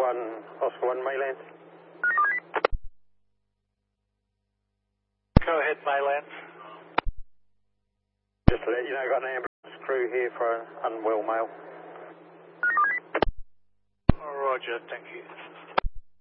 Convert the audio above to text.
Oscar 1 mainland. Go ahead, mainland. Just to let you know, got an ambulance crew here for an unwell male. Roger, thank you.